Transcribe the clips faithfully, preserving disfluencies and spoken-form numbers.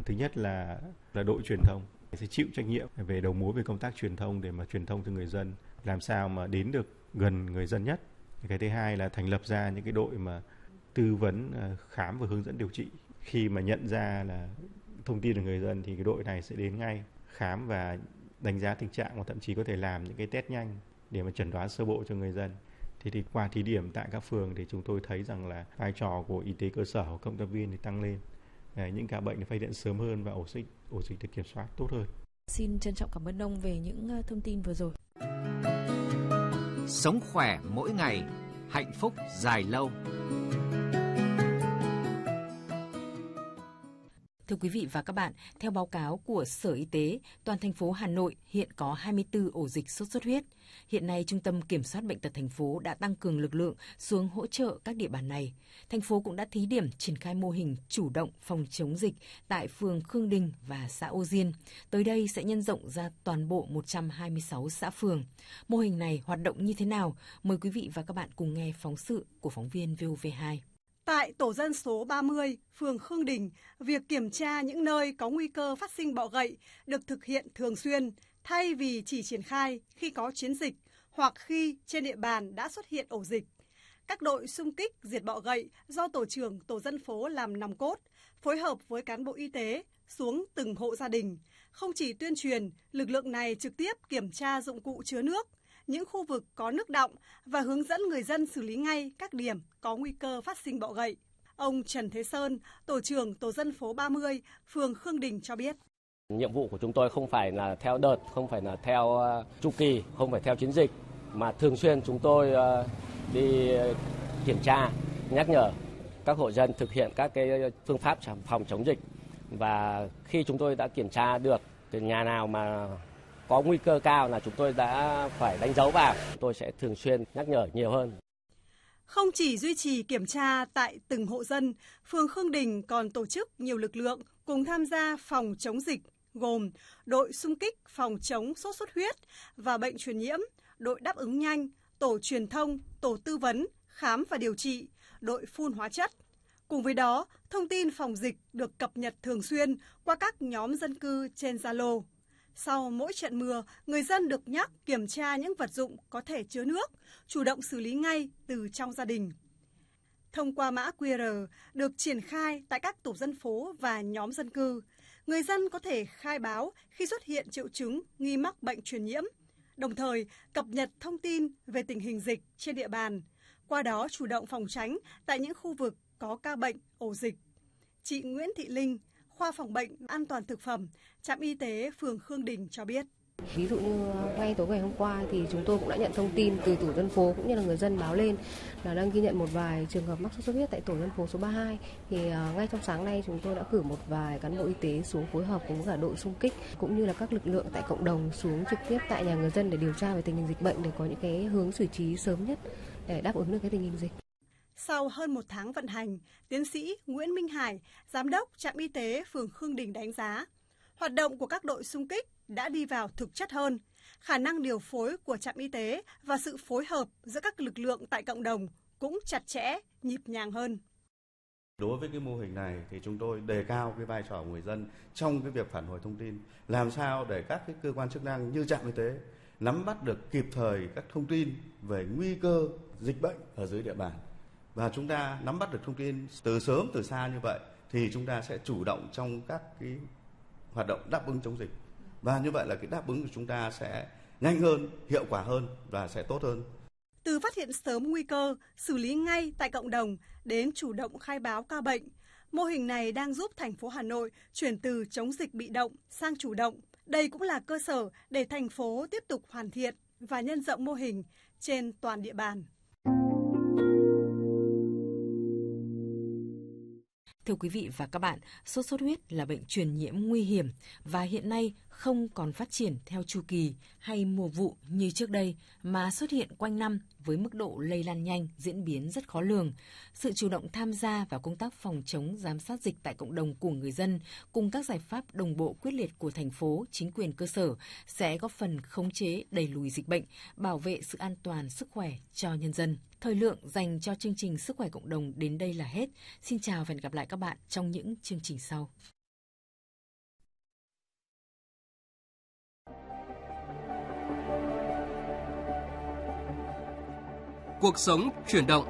Thứ nhất là là đội truyền thông sẽ chịu trách nhiệm về đầu mối về công tác truyền thông để mà truyền thông cho người dân, làm sao mà đến được gần người dân nhất. Cái thứ hai là thành lập ra những cái đội mà tư vấn, khám và hướng dẫn điều trị. Khi mà nhận ra là thông tin của người dân thì cái đội này sẽ đến ngay khám và đánh giá tình trạng, và thậm chí có thể làm những cái test nhanh để mà chẩn đoán sơ bộ cho người dân. Thì, thì qua thí điểm tại các phường thì chúng tôi thấy rằng là vai trò của y tế cơ sở, của cộng tác viên thì tăng lên. Đấy, những ca bệnh phát hiện sớm hơn và ổ dịch ổ dịch được kiểm soát tốt hơn. Xin trân trọng cảm ơn ông về những thông tin vừa rồi. Sống khỏe mỗi ngày, hạnh phúc dài lâu. Thưa quý vị và các bạn, theo báo cáo của Sở Y tế, toàn thành phố Hà Nội hiện có hai mươi tư ổ dịch sốt xuất huyết. Hiện nay, Trung tâm Kiểm soát Bệnh tật thành phố đã tăng cường lực lượng xuống hỗ trợ các địa bàn này. Thành phố cũng đã thí điểm triển khai mô hình chủ động phòng chống dịch tại phường Khương Đình và xã Ô Diên. Tới đây sẽ nhân rộng ra toàn bộ một trăm hai mươi sáu xã phường. Mô hình này hoạt động như thế nào? Mời quý vị và các bạn cùng nghe phóng sự của phóng viên vê o vê hai. Tại tổ dân số ba mươi, phường Khương Đình, việc kiểm tra những nơi có nguy cơ phát sinh bọ gậy được thực hiện thường xuyên, thay vì chỉ triển khai khi có chiến dịch hoặc khi trên địa bàn đã xuất hiện ổ dịch. Các đội xung kích diệt bọ gậy do tổ trưởng tổ dân phố làm nòng cốt, phối hợp với cán bộ y tế xuống từng hộ gia đình. Không chỉ tuyên truyền, lực lượng này trực tiếp kiểm tra dụng cụ chứa nước, những khu vực có nước đọng và hướng dẫn người dân xử lý ngay các điểm có nguy cơ phát sinh bọ gậy. Ông Trần Thế Sơn, tổ trưởng tổ dân phố ba mươi, phường Khương Đình cho biết. Nhiệm vụ của chúng tôi không phải là theo đợt, không phải là theo uh, chu kỳ, không phải theo chiến dịch, mà thường xuyên chúng tôi uh, đi kiểm tra, nhắc nhở các hộ dân thực hiện các cái phương pháp phòng chống dịch. Và khi chúng tôi đã kiểm tra được cái nhà nào mà có nguy cơ cao là chúng tôi đã phải đánh dấu vào, tôi sẽ thường xuyên nhắc nhở nhiều hơn. Không chỉ duy trì kiểm tra tại từng hộ dân, phường Khương Đình còn tổ chức nhiều lực lượng cùng tham gia phòng chống dịch, gồm đội xung kích phòng chống sốt xuất huyết và bệnh truyền nhiễm, đội đáp ứng nhanh, tổ truyền thông, tổ tư vấn, khám và điều trị, đội phun hóa chất. Cùng với đó, thông tin phòng dịch được cập nhật thường xuyên qua các nhóm dân cư trên Zalo. Sau mỗi trận mưa, người dân được nhắc kiểm tra những vật dụng có thể chứa nước, chủ động xử lý ngay từ trong gia đình. Thông qua mã quy rờ được triển khai tại các tổ dân phố và nhóm dân cư, người dân có thể khai báo khi xuất hiện triệu chứng nghi mắc bệnh truyền nhiễm, đồng thời cập nhật thông tin về tình hình dịch trên địa bàn, qua đó chủ động phòng tránh tại những khu vực có ca bệnh, ổ dịch. Chị Nguyễn Thị Linh, khoa phòng bệnh an toàn thực phẩm, trạm y tế phường Khương Đình cho biết. Ví dụ như ngay tối ngày hôm qua thì chúng tôi cũng đã nhận thông tin từ tổ dân phố cũng như là người dân báo lên là đang ghi nhận một vài trường hợp mắc sốt xuất huyết tại tổ dân phố số ba mươi hai. Thì ngay trong sáng nay chúng tôi đã cử một vài cán bộ y tế xuống phối hợp cùng với cả đội xung kích cũng như là các lực lượng tại cộng đồng xuống trực tiếp tại nhà người dân để điều tra về tình hình dịch bệnh, để có những cái hướng xử trí sớm nhất để đáp ứng được cái tình hình dịch. Sau hơn một tháng vận hành, tiến sĩ Nguyễn Minh Hải, giám đốc trạm y tế phường Khương Đình đánh giá, hoạt động của các đội xung kích đã đi vào thực chất hơn, khả năng điều phối của trạm y tế và sự phối hợp giữa các lực lượng tại cộng đồng cũng chặt chẽ, nhịp nhàng hơn. Đối với cái mô hình này thì chúng tôi đề cao cái vai trò của người dân trong cái việc phản hồi thông tin, làm sao để các cái cơ quan chức năng như trạm y tế nắm bắt được kịp thời các thông tin về nguy cơ dịch bệnh ở dưới địa bàn. Và chúng ta nắm bắt được thông tin từ sớm từ xa như vậy thì chúng ta sẽ chủ động trong các cái hoạt động đáp ứng chống dịch. Và như vậy là cái đáp ứng của chúng ta sẽ nhanh hơn, hiệu quả hơn và sẽ tốt hơn. Từ phát hiện sớm nguy cơ, xử lý ngay tại cộng đồng đến chủ động khai báo ca bệnh, mô hình này đang giúp thành phố Hà Nội chuyển từ chống dịch bị động sang chủ động. Đây cũng là cơ sở để thành phố tiếp tục hoàn thiện và nhân rộng mô hình trên toàn địa bàn. Thưa quý vị và các bạn, sốt xuất huyết là bệnh truyền nhiễm nguy hiểm và hiện nay không còn phát triển theo chu kỳ hay mùa vụ như trước đây mà xuất hiện quanh năm với mức độ lây lan nhanh, diễn biến rất khó lường. Sự chủ động tham gia vào công tác phòng chống giám sát dịch tại cộng đồng của người dân cùng các giải pháp đồng bộ quyết liệt của thành phố, chính quyền cơ sở sẽ góp phần khống chế đẩy lùi dịch bệnh, bảo vệ sự an toàn sức khỏe cho nhân dân. Thời lượng dành cho chương trình Sức khỏe cộng đồng đến đây là hết. Xin chào và hẹn gặp lại các bạn trong những chương trình sau. Cuộc sống chuyển động.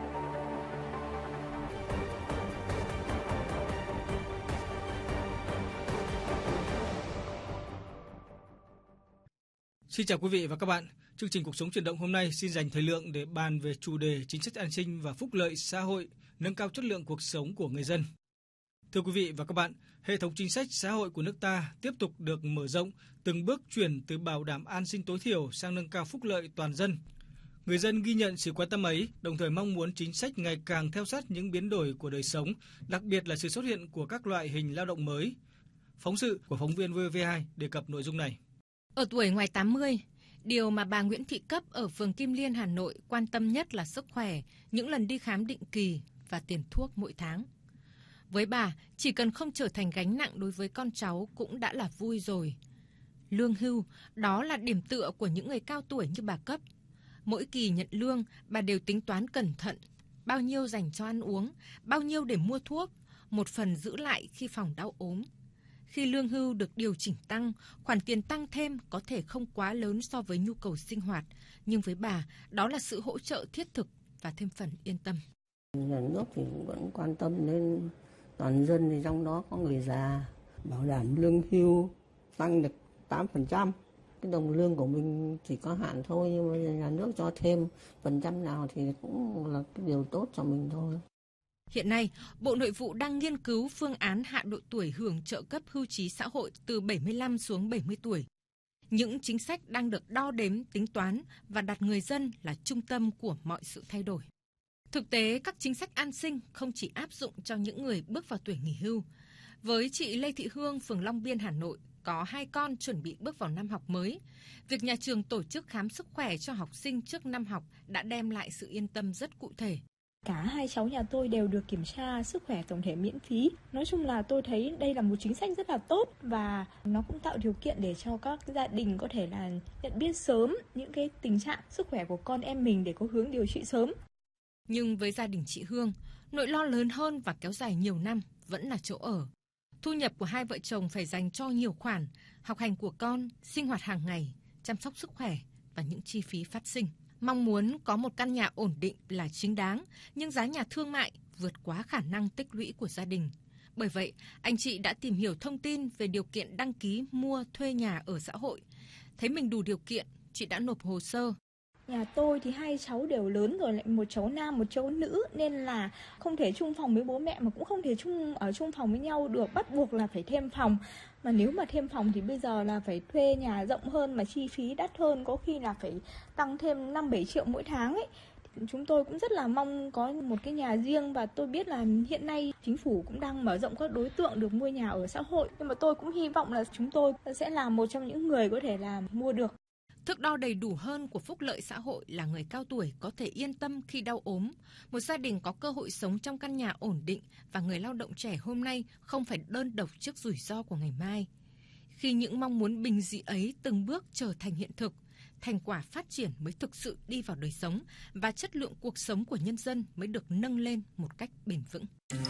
Xin chào quý vị và các bạn. Chương trình Cuộc sống chuyển động hôm nay xin dành thời lượng để bàn về chủ đề chính sách an sinh và phúc lợi xã hội, nâng cao chất lượng cuộc sống của người dân. Thưa quý vị và các bạn, hệ thống chính sách xã hội của nước ta tiếp tục được mở rộng, từng bước chuyển từ bảo đảm an sinh tối thiểu sang nâng cao phúc lợi toàn dân. Người dân ghi nhận sự quan tâm ấy, đồng thời mong muốn chính sách ngày càng theo sát những biến đổi của đời sống, đặc biệt là sự xuất hiện của các loại hình lao động mới. Phóng sự của phóng viên vê o vê hai đề cập nội dung này. Ở tuổi ngoài tám mươi, điều mà bà Nguyễn Thị Cấp ở phường Kim Liên, Hà Nội quan tâm nhất là sức khỏe, những lần đi khám định kỳ và tiền thuốc mỗi tháng. Với bà, chỉ cần không trở thành gánh nặng đối với con cháu cũng đã là vui rồi. Lương hưu, đó là điểm tựa của những người cao tuổi như bà Cấp. Mỗi kỳ nhận lương, bà đều tính toán cẩn thận, bao nhiêu dành cho ăn uống, bao nhiêu để mua thuốc, một phần giữ lại khi phòng đau ốm. Khi lương hưu được điều chỉnh tăng, khoản tiền tăng thêm có thể không quá lớn so với nhu cầu sinh hoạt, nhưng với bà, đó là sự hỗ trợ thiết thực và thêm phần yên tâm. Nhà nước thì cũng vẫn quan tâm đến toàn dân, thì trong đó có người già, bảo đảm lương hưu tăng được tám phần trăm. Cái đồng lương của mình chỉ có hạn thôi, nhưng mà nhà nước cho thêm phần trăm nào thì cũng là cái điều tốt cho mình thôi. Hiện nay, Bộ Nội vụ đang nghiên cứu phương án hạ độ tuổi hưởng trợ cấp hưu trí xã hội từ bảy mươi lăm xuống bảy mươi tuổi. Những chính sách đang được đo đếm, tính toán và đặt người dân là trung tâm của mọi sự thay đổi. Thực tế, các chính sách an sinh không chỉ áp dụng cho những người bước vào tuổi nghỉ hưu. Với chị Lê Thị Hương, phường Long Biên, Hà Nội, có hai con chuẩn bị bước vào năm học mới. Việc nhà trường tổ chức khám sức khỏe cho học sinh trước năm học đã đem lại sự yên tâm rất cụ thể. Cả hai cháu nhà tôi đều được kiểm tra sức khỏe tổng thể miễn phí. Nói chung là tôi thấy đây là một chính sách rất là tốt và nó cũng tạo điều kiện để cho các gia đình có thể là nhận biết sớm những cái tình trạng sức khỏe của con em mình để có hướng điều trị sớm. Nhưng với gia đình chị Hương, nỗi lo lớn hơn và kéo dài nhiều năm vẫn là chỗ ở. Thu nhập của hai vợ chồng phải dành cho nhiều khoản, học hành của con, sinh hoạt hàng ngày, chăm sóc sức khỏe và những chi phí phát sinh. Mong muốn có một căn nhà ổn định là chính đáng, nhưng giá nhà thương mại vượt quá khả năng tích lũy của gia đình. Bởi vậy, anh chị đã tìm hiểu thông tin về điều kiện đăng ký mua thuê nhà ở xã hội. Thấy mình đủ điều kiện, chị đã nộp hồ sơ. Nhà tôi thì hai cháu đều lớn rồi, lại một cháu nam, một cháu nữ, nên là không thể chung phòng với bố mẹ mà cũng không thể chung ở chung phòng với nhau được, bắt buộc là phải thêm phòng. Mà nếu mà thêm phòng thì bây giờ là phải thuê nhà rộng hơn mà chi phí đắt hơn, có khi là phải tăng thêm năm bảy triệu mỗi tháng ấy. Chúng tôi cũng rất là mong có một cái nhà riêng, và tôi biết là hiện nay chính phủ cũng đang mở rộng các đối tượng được mua nhà ở xã hội. Nhưng mà tôi cũng hy vọng là chúng tôi sẽ là một trong những người có thể là mua được. Thước đo đầy đủ hơn của phúc lợi xã hội là người cao tuổi có thể yên tâm khi đau ốm, một gia đình có cơ hội sống trong căn nhà ổn định và người lao động trẻ hôm nay không phải đơn độc trước rủi ro của ngày mai. Khi những mong muốn bình dị ấy từng bước trở thành hiện thực, thành quả phát triển mới thực sự đi vào đời sống và chất lượng cuộc sống của nhân dân mới được nâng lên một cách bền vững.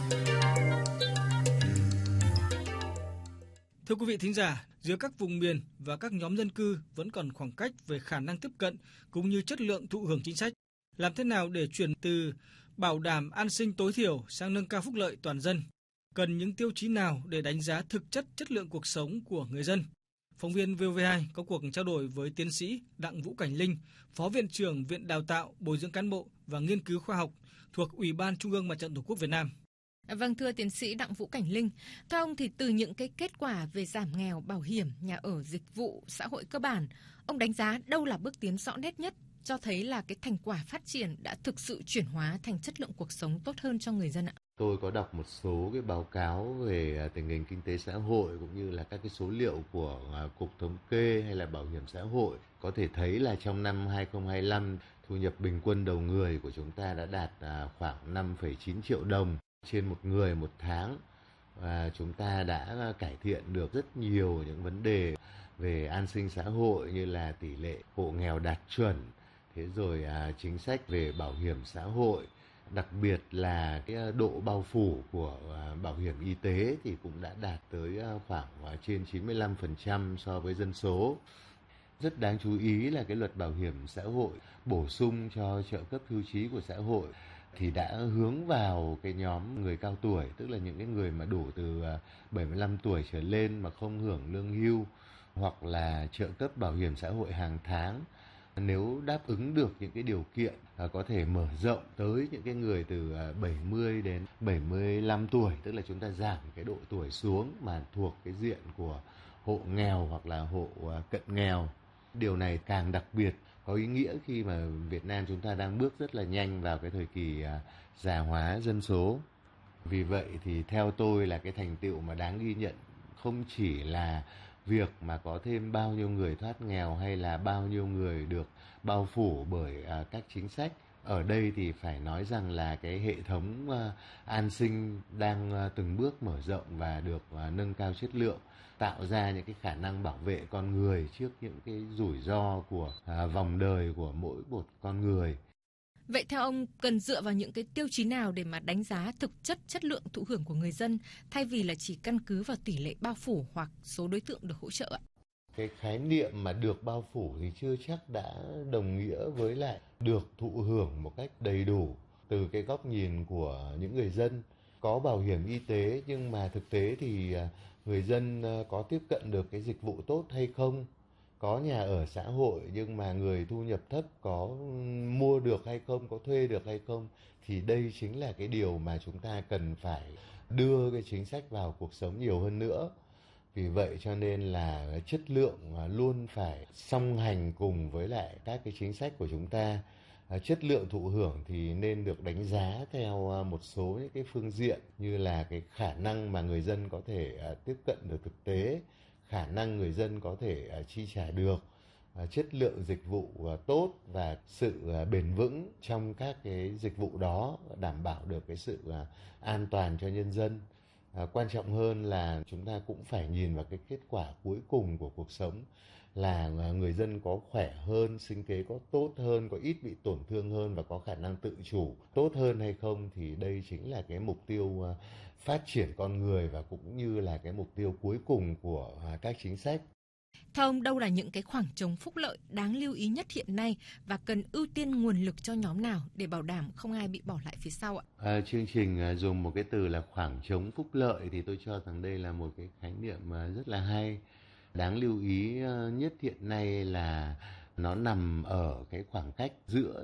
Thưa quý vị thính giả, giữa các vùng miền và các nhóm dân cư vẫn còn khoảng cách về khả năng tiếp cận cũng như chất lượng thụ hưởng chính sách. Làm thế nào để chuyển từ bảo đảm an sinh tối thiểu sang nâng cao phúc lợi toàn dân? Cần những tiêu chí nào để đánh giá thực chất chất lượng cuộc sống của người dân? Phóng viên vê o vê hai có cuộc trao đổi với tiến sĩ Đặng Vũ Cảnh Linh, Phó Viện trưởng Viện Đào tạo, Bồi dưỡng cán bộ và Nghiên cứu khoa học thuộc Ủy ban Trung ương Mặt trận Tổ quốc Việt Nam. Vâng, thưa tiến sĩ Đặng Vũ Cảnh Linh, theo ông thì từ những cái kết quả về giảm nghèo, bảo hiểm, nhà ở, dịch vụ, xã hội cơ bản, ông đánh giá đâu là bước tiến rõ nét nhất cho thấy là cái thành quả phát triển đã thực sự chuyển hóa thành chất lượng cuộc sống tốt hơn cho người dân ạ? Tôi có đọc một số cái báo cáo về tình hình kinh tế xã hội cũng như là các cái số liệu của Cục Thống kê hay là Bảo hiểm xã hội. Có thể thấy là trong năm hai không hai lăm, thu nhập bình quân đầu người của chúng ta đã đạt khoảng năm phẩy chín triệu đồng trên một người một tháng. Và chúng ta đã cải thiện được rất nhiều những vấn đề về an sinh xã hội như là tỷ lệ hộ nghèo đạt chuẩn, thế rồi chính sách về bảo hiểm xã hội. Đặc biệt là cái độ bao phủ của bảo hiểm y tế thì cũng đã đạt tới khoảng trên chín mươi lăm phần trăm so với dân số. Rất đáng chú ý là cái luật bảo hiểm xã hội bổ sung cho trợ cấp hưu trí của xã hội thì đã hướng vào cái nhóm người cao tuổi, tức là những cái người mà đủ từ bảy mươi lăm tuổi trở lên mà không hưởng lương hưu hoặc là trợ cấp bảo hiểm xã hội hàng tháng. Nếu đáp ứng được những cái điều kiện có thể mở rộng tới những cái người từ bảy mươi đến bảy mươi lăm tuổi, tức là chúng ta giảm cái độ tuổi xuống mà thuộc cái diện của hộ nghèo hoặc là hộ cận nghèo. Điều này càng đặc biệt có ý nghĩa khi mà Việt Nam chúng ta đang bước rất là nhanh vào cái thời kỳ già hóa dân số. Vì vậy thì theo tôi là cái thành tựu mà đáng ghi nhận không chỉ là việc mà có thêm bao nhiêu người thoát nghèo hay là bao nhiêu người được bao phủ bởi à, các chính sách. Ở đây thì phải nói rằng là cái hệ thống à, an sinh đang à, từng bước mở rộng và được à, nâng cao chất lượng, tạo ra những cái khả năng bảo vệ con người trước những cái rủi ro của à, vòng đời của mỗi một con người. Vậy theo ông, cần dựa vào những cái tiêu chí nào để mà đánh giá thực chất chất lượng thụ hưởng của người dân thay vì là chỉ căn cứ vào tỷ lệ bao phủ hoặc số đối tượng được hỗ trợ ạ? Cái khái niệm mà được bao phủ thì chưa chắc đã đồng nghĩa với lại được thụ hưởng một cách đầy đủ. Từ cái góc nhìn của những người dân có bảo hiểm y tế nhưng mà thực tế thì người dân có tiếp cận được cái dịch vụ tốt hay không? Có nhà ở xã hội nhưng mà người thu nhập thấp có mua được hay không, có thuê được hay không, thì đây chính là cái điều mà chúng ta cần phải đưa cái chính sách vào cuộc sống nhiều hơn nữa. Vì vậy cho nên là chất lượng luôn phải song hành cùng với lại các cái chính sách của chúng ta. Chất lượng thụ hưởng thì nên được đánh giá theo một số những cái phương diện như là cái khả năng mà người dân có thể tiếp cận được thực tế, khả năng người dân có thể uh, chi trả được, uh, chất lượng dịch vụ uh, tốt và sự uh, bền vững trong các cái dịch vụ đó, đảm bảo được cái sự uh, an toàn cho nhân dân. Uh, quan trọng hơn là chúng ta cũng phải nhìn vào cái kết quả cuối cùng của cuộc sống là uh, người dân có khỏe hơn, sinh kế có tốt hơn, có ít bị tổn thương hơn và có khả năng tự chủ tốt hơn hay không, thì đây chính là cái mục tiêu uh, phát triển con người và cũng như là cái mục tiêu cuối cùng của các chính sách. Theo ông, đâu là những cái khoảng trống phúc lợi đáng lưu ý nhất hiện nay và cần ưu tiên nguồn lực cho nhóm nào để bảo đảm không ai bị bỏ lại phía sau ạ? À, chương trình dùng một cái từ là khoảng trống phúc lợi thì tôi cho rằng đây là một cái khái niệm rất là hay. Đáng lưu ý nhất hiện nay là nó nằm ở cái khoảng cách giữa